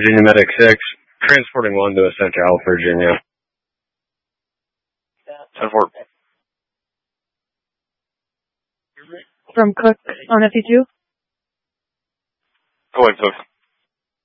Virginia Medic 6, transporting 1 to Central, Virginia. 10-4. From Cook on FE2. Go ahead, Cook.